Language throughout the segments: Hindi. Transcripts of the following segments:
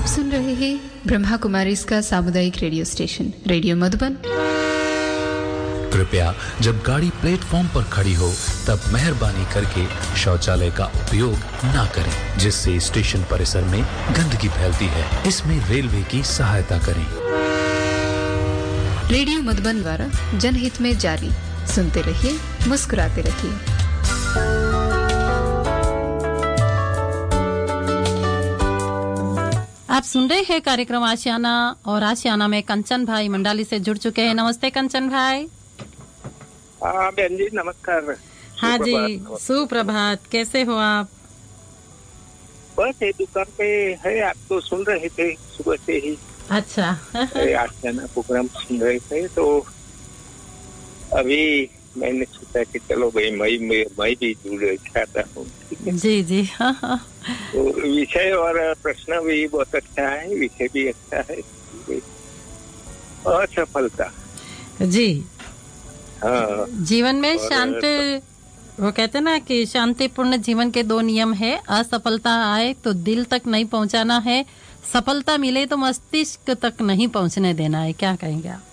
सुन रहे हैं ब्रह्मा कुमारी इसका सामुदायिक रेडियो स्टेशन रेडियो मधुबन। कृपया जब गाड़ी प्लेटफॉर्म पर खड़ी हो तब मेहरबानी करके शौचालय का उपयोग ना करें, जिससे स्टेशन परिसर में गंदगी फैलती है। इसमें रेलवे की सहायता करें। रेडियो मधुबन द्वारा जनहित में जारी। सुनते रहिए, मुस्कुराते रहिए। आप सुन रहे हैं कार्यक्रम आशियाना और आशियाना में कंचन भाई मंडाली से जुड़ चुके हैं। नमस्ते कंचन भाई। हाँ बहन जी, नमस्कार। हाँ जी, सुप्रभात। कैसे हो आप? बस ये दुकान पे है, आप तो सुन रहे थे सुबह से ही। अच्छा। आशियाना प्रोग्राम सुन रहे थे, तो अभी मैंने सोचा कि चलो भाई मैं भी जुड़ चाहता हूँ। जी जी। तो विषय और प्रश्न भी बहुत अच्छा है, विषय भी अच्छा है। असफलता। जी। हाँ। जीवन में शांति, वो कहते ना कि शांतिपूर्ण जीवन के दो नियम है। असफलता आए तो दिल तक नहीं पहुंचाना है, सफलता मिले तो मस्तिष्क तक नहीं पहुंचने देना है। क्या कहेंगे आप?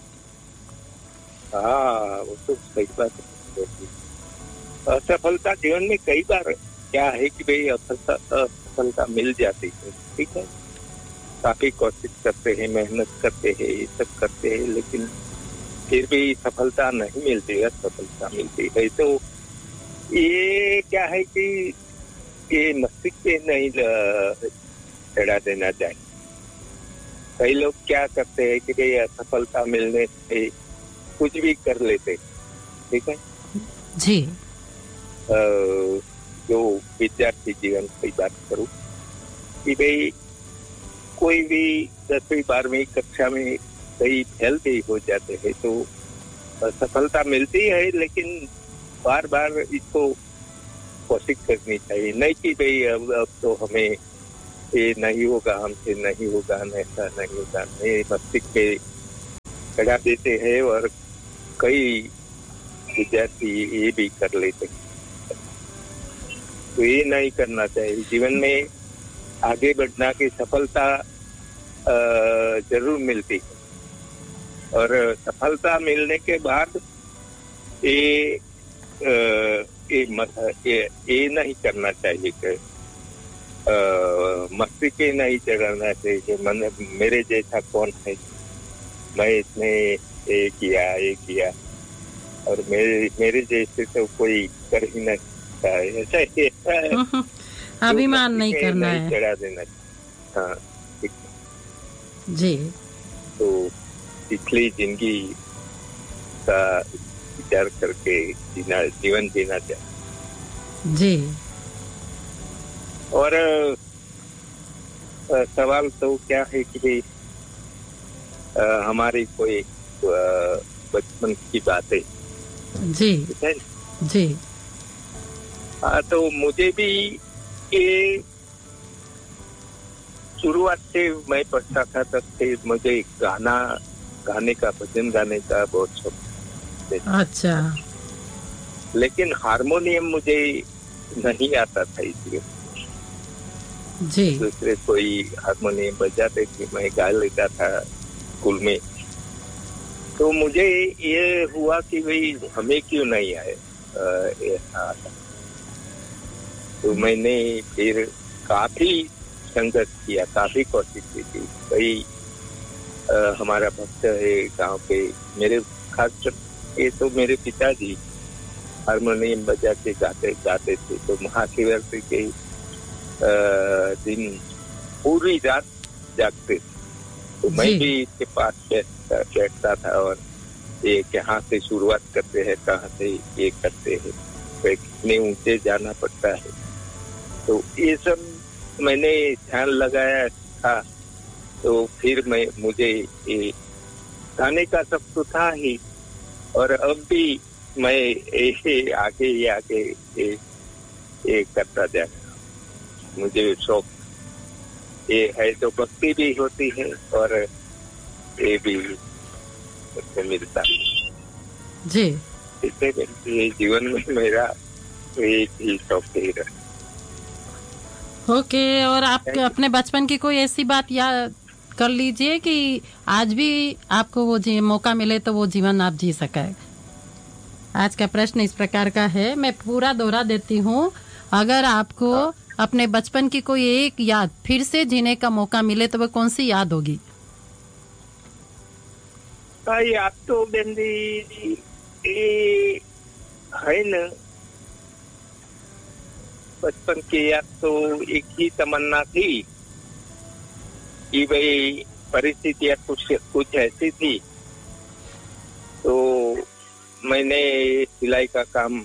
हाँ, वो तो सही बात है। असफलता जीवन में कई बार क्या है कि भाई असफलता मिल जाती है, ठीक है। काफी कोशिश करते हैं, मेहनत करते हैं, ये सब करते हैं, लेकिन फिर भी सफलता नहीं मिलती है। सफलता मिलती है तो ये क्या है कि ये मस्तिष्क पे नहीं चढ़ा देना चाहिए। कई लोग क्या करते हैं कि भाई असफलता मिलने से कुछ भी कर लेते, ठीक है जी। जो विद्यार्थी जीवन की बात करूं कि भाई कोई भी 10वीं 12वीं कक्षा में कई फेल भी हो जाते हैं, तो सफलता मिलती है, लेकिन बार बार इसको कोशिश करनी चाहिए। नहीं कि भाई अब तो हमें ये नहीं होगा, हमसे नहीं होगा, ऐसा नहीं होगा। नहीं, मस्तिष्क पे चढ़ा देते हैं और कई विद्यार्थी ये भी कर लेते हैं। तो ये नहीं करना चाहिए। जीवन में आगे बढ़ना की सफलता जरूर मिलती है, और सफलता मिलने के बाद ये नहीं करना चाहिए कि मस्ती के नहीं चढ़ाना चाहिए। मन मेरे जैसा कौन है, मैं इसने ये किया और मेरे जैसे तो कोई कर ही नहीं सकता है। ऐसा अभिमान नहीं करना है, चढ़ा देना। हाँ जी। तो पिछली जिंदगी का विचार करके जीवन जीना चाहिए जी। और सवाल तो क्या है कि हमारी कोई बचपन की बातें जी है जी। हाँ, तो मुझे भी ये शुरुआत से मैं पढ़ता था तब से मुझे गाने का, भजन गाने का बहुत शौक। अच्छा। लेकिन हारमोनियम मुझे नहीं आता था, इसलिए जी। दूसरे कोई हारमोनियम बजाते थे, मैं गा लेता था स्कूल में। तो मुझे ये हुआ कि भाई हमें क्यों नहीं आए। तो मैंने फिर काफी संघर्ष किया, काफी कोशिश की थी। भाई हमारा भक्त है गांव पे, मेरे खासकर ये तो मेरे पिताजी हारमोनियम बजा के गाते थे। तो महाशिवरात्रि के दिन पूरी रात जागते थे, तो मैं भी इसके पास बैठता था और ये कहाँ से शुरुआत करते हैं, कहाँ से ये करते हैं, कितने ऊंचे जाना पड़ता है। तो ये सब मैंने ध्यान लगाया था। तो फिर मुझे ये गाने का सब तो था ही, और अब भी मैं आगे ये करता जाता। मुझे शौक ये है, तो भक्ति भी होती है और ये भी मिलता है जी। इससे जीवन में मेरा एक ही शौक ही रहा। ओके। और आप अपने बचपन की कोई ऐसी बात याद कर लीजिए कि आज भी आपको वो मौका मिले तो वो जीवन आप जी सके। आज का प्रश्न इस प्रकार का है, मैं पूरा दोहरा देती हूँ। अगर आपको अपने बचपन की कोई एक याद फिर से जीने का मौका मिले तो वह कौन सी याद होगी? याद तो बेंदी है न, बचपन की याद तो एक ही तमन्ना थी कि भाई परिस्थितियां कुछ ऐसी थी, तो मैंने सिलाई का काम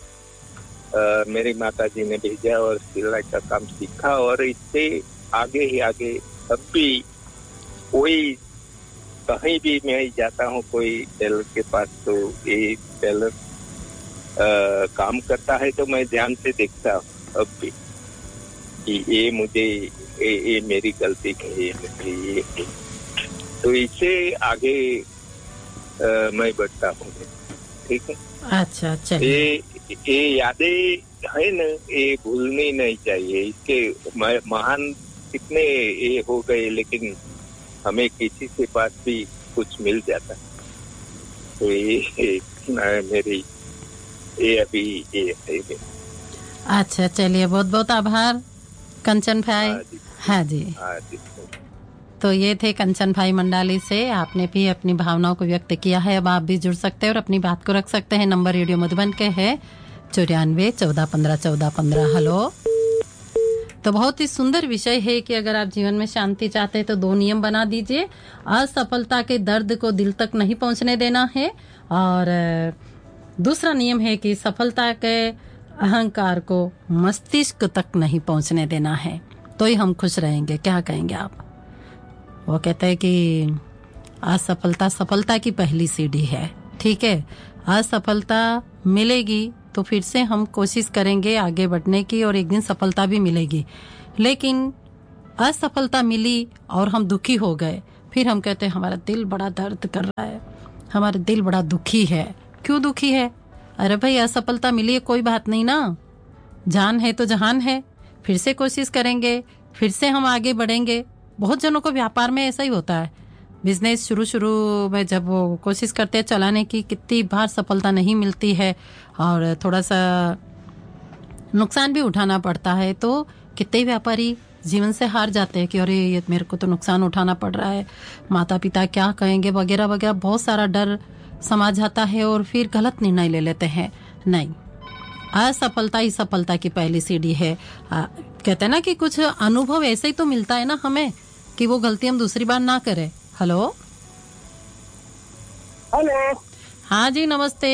मेरी माताजी ने भेजा और सिलाई का काम सीखा, और इससे आगे ही आगे अब भी कोई कहीं भी मैं जाता हूँ कोई टेलर के पास, तो ये टेलर काम करता है तो मैं ध्यान से देखता हूँ अब भी कि ये मेरी गलती है, ये तो इससे आगे मैं बढ़ता हूँ। ठीक है। अच्छा, चलिए। ये यादें है न, ये भूलनी नहीं चाहिए। इसके महान कितने ये हो गए, लेकिन हमें किसी से पास भी कुछ मिल जाता, तो ये मेरी ये अभी ये है। अच्छा, चलिए, बहुत बहुत आभार कंचन भाई। हाँ जी। तो ये थे कंचन भाई मंडाली से। आपने भी अपनी भावनाओं को व्यक्त किया है। अब आप भी जुड़ सकते हैं और अपनी बात को रख सकते हैं। नंबर रेडियो मधुबन के है 94 14 15 14 15। हेलो। तो बहुत ही सुंदर विषय है कि अगर आप जीवन में शांति चाहते हैं तो 2 नियम बना दीजिए। असफलता के दर्द को दिल तक नहीं पहुंचने देना है, और दूसरा नियम है कि सफलता के अहंकार को मस्तिष्क तक नहीं पहुंचने देना है, तो ही हम खुश रहेंगे। क्या कहेंगे आप? वो कहते हैं कि असफलता सफलता की पहली सीढ़ी है। ठीक है, असफलता मिलेगी तो फिर से हम कोशिश करेंगे आगे बढ़ने की, और एक दिन सफलता भी मिलेगी। लेकिन असफलता मिली और हम दुखी हो गए, फिर हम कहते हैं हमारा दिल बड़ा दर्द कर रहा है, हमारा दिल बड़ा दुखी है। क्यों दुखी है? अरे भाई, असफलता मिली है, कोई बात नहीं ना, जान है तो जहान है, फिर से कोशिश करेंगे, फिर से हम आगे बढ़ेंगे। बहुत जनों को व्यापार में ऐसा ही होता है। बिजनेस शुरू में जब वो कोशिश करते हैं चलाने की, कितनी बार सफलता नहीं मिलती है और थोड़ा सा नुकसान भी उठाना पड़ता है, तो कितने व्यापारी जीवन से हार जाते हैं कि अरे ये मेरे को तो नुकसान उठाना पड़ रहा है, माता पिता क्या कहेंगे वगैरह वगैरह, बहुत सारा डर समा जाता है और फिर गलत निर्णय ले लेते हैं। नहीं, असफलता ही सफलता की पहली सीढ़ी है। कहते हैं ना कि कुछ अनुभव ऐसे ही तो मिलता है ना हमें कि वो गलती हम दूसरी बार ना करें। हेलो। हेलो। हाँ जी, नमस्ते।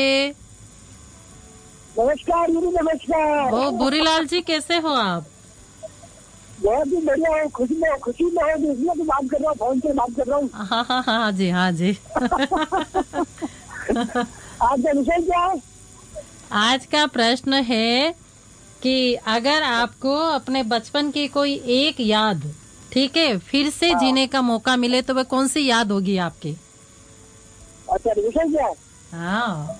नमस्कार दीदी, नमस्कार। वो बुरीलाल जी, कैसे हो आप? बहुत ही बढ़िया हूँ, खुशी में हूँ, इसलिए तो बात कर रहा हूँ, फोन से बात कर रहा हूँ। हाँ जी, हाँ जी। आज का विषय क्या है? आज का प्रश्न है कि अगर आपको अपने बचपन की कोई एक याद, ठीक है, फिर से जीने का मौका मिले तो वह कौन सी याद होगी आपकी? अच्छा, विषय क्या है? हाँ,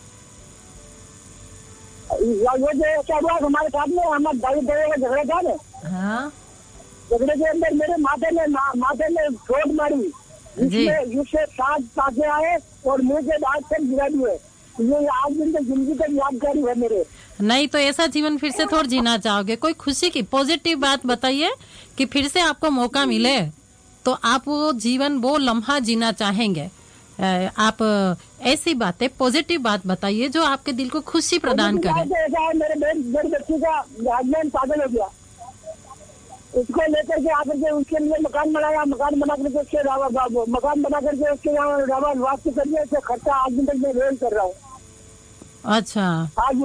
क्या हुआ हमारे साथ में, हमारे भाई बहन का झगड़ा था ना। हाँ, झगड़े के अंदर मेरे माथे में चोट मारी, जिससे 7 टाँके आए और मुंह के दांत तक गिरा दिए। ये आज दिन तक जिंदगी तक यादगारी है मेरे। नहीं तो ऐसा जीवन फिर से थोड़ा जीना चाहोगे? कोई खुशी की पॉजिटिव बात बताइए कि फिर से आपको मौका मिले तो आप वो जीवन, वो लम्हा जीना चाहेंगे। आप ऐसी बातें, पॉजिटिव बात बताइए जो आपके दिल को खुशी प्रदान करे। मेरे बच्चे का हस्बैंड पागल हो गया, उसको लेकर के आकर के उसके लिए मकान बनाया, मकान बना करके उसके मकान बना करके उसके यहाँ वास्तु कर दिया। उसका खर्चा आज दिन तक मैं रोल कर रहा हूँ। अच्छा। आज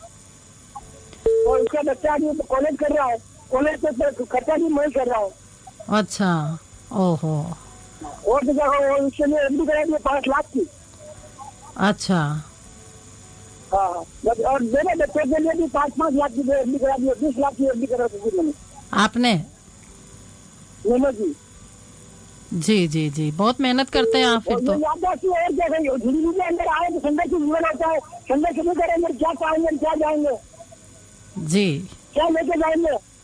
और उसका बच्चा भी कॉलेज कर रहा है, कॉलेज पे खर्चा भी मैं कर रहा हूँ। अच्छा, ओहो। और उसके लिए एफडी करा दिया 5 लाख की। अच्छा। हाँ, और मेरे बच्चों के लिए भी 5-5 लाख की एफडी करा दिया, 20 लाख की एफडी करा दी मैंने। आपने? जी जी जी, बहुत मेहनत करते हैं आप फिर तो। जिंदगी के अंदर आए तो संघर्ष जीवन होता है, संघर्ष नहीं करेंगे क्या पाएंगे, क्या जाएंगे जी, क्या लेके जाएंगे।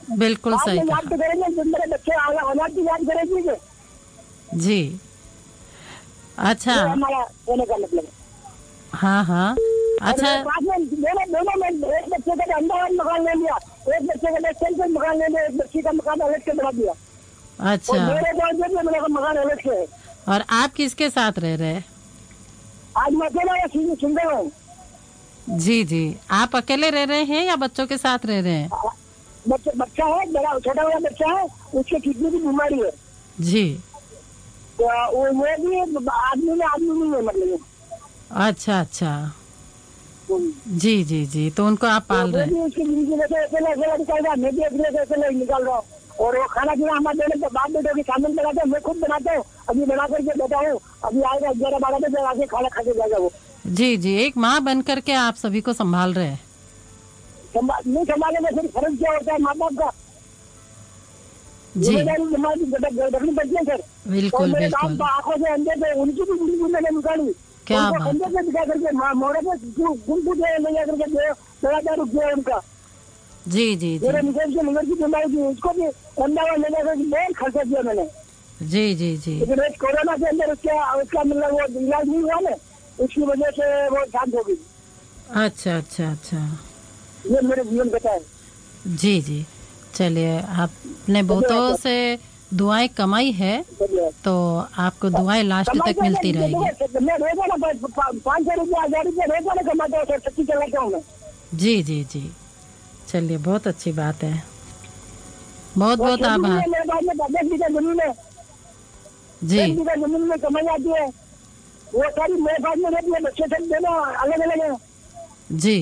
बिल्कुल आप सही लोग याद कहा। तो करेंगे, जब मेरे बच्चे औलाद की याद करेंगे कि जी, अच्छा, ये हमारा कहने का मतलब है। हाँ हाँ, और अच्छा, साथ में दोनों में एक बच्चे का अंदर मकान ले लिया, एक बच्चे का सेंट्रल मकान ले लिया, एक बच्चे का मकान अलग से बना दिया। और अच्छा। मेरे जो मेरा मकान अलग से है। और आप किसके साथ रह रहे हैं? आज मैं अकेला या सिंगल हूँ। जी जी, आप अकेले रह रहे हैं या बच्चों के साथ रह रहे हैं? बच्चा है, बड़ा छोटा वाला बच्चा है, उसके किडनी की बीमारी है, जी, तो वो भी आदमी नहीं है मतलब। अच्छा अच्छा, जी जी जी, तो उनको आप तो पाल वो रहे भी हैं। उसकी जिंदगी में अकेला अकेला निकल रहा है, मैं भी अकेले से अकेले निकल रहा हूँ। और वो खाना पीना हमारे देने के बाद बेटों की सामान बनाते हैं, मैं खुद बनाता हूँ, अभी बना करके बैठा हूँ, अभी आएगा 11-12 बजे आके खाना खा के जाएगा वो। जी जी, एक माँ बन करके आप सभी को संभाल रहे हैं। नहीं संभालने में फिर फर्क क्या होता है माँ बाप का, जी, जिम्मेदारी रखनी पड़ती है सर। और बिल्कुल मेरे बिल्कुल, काम आंखों से अंधे थे, उनकी भी जिंदगी मैंने निकाली। क्या उनको बात अंधे है। से दिखा करके मोड़े पे गुल ले जाकर के 2,000 रुपया उनका जी जी जी, मेरे मुकेश के लिवर की बीमारी थी, उसको भी अहमदाबाद ले जाकर के बहुत खर्चा किया मैंने। जी जी जी, लेकिन इस कोरोना के अंदर उसका मतलब वो इलाज नहीं हुआ ना, उसकी वजह से वो शांत हो गई। अच्छा अच्छा अच्छा, ये मेरे जीवन कथा है। जी जी, चलिए, आपने बहुतों से दुआएं कमाई है, तो आपको दुआएं लास्ट तक मिलती रहेगी। मैं रोजाना 500 रुपया 1,000 रुपया रोजाना कमाता हूँ सर, सच्ची चलाता हूँ मैं। जी जी जी, चलिए, बहुत अच्छी बात है, बहुत बहुत आभार। मेरे पास में 10 बीघा जमीन है, जी 10 बीघा जमीन में कमाई आती है, वो सारी मेरे पास में रहती है, बच्चे सब दोनों अलग अलग है। जी,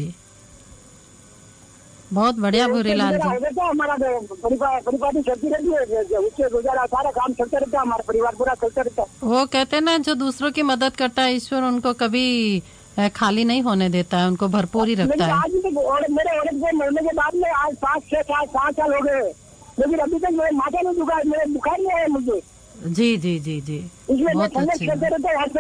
बहुत बढ़िया भूरीलाल जी। हमारा परिवार चलती रहती है, उससे गुजारा सारा काम चलता रहता है, हमारा परिवार पूरा चलता रहता है। वो कहते हैं ना, जो दूसरों की मदद करता है ईश्वर उनको कभी खाली नहीं होने देता है, उनको भरपूर ही रखता है। आज मेरे औरत को मरने के बाद में आज 5 साल हो गए, लेकिन अभी तक मेरे माथा नहीं दुखा, मेरे बुखार नहीं आया मुझे, जी जी जी जी, इसलिए मैं बहुत संघर्ष अच्छी करते बात। रहता हूँ।